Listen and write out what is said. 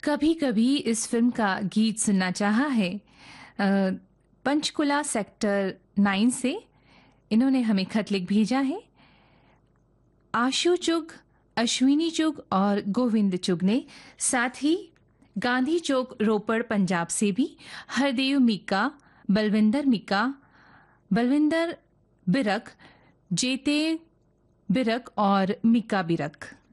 कभी कभी इस फिल्म का गीत सुनना चाहा है। पंचकुला सेक्टर 9 से इन्होंने हमें खत लिख भेजा है। आशु चुग, अश्विनी चुग और गोविंद चुग ने, साथ ही गांधी चौक रोपड़ पंजाब से भी हरदेव मीका, बलविंदर मीका, बलविंदर बिरक, जेते बिरक और मीका बिरक।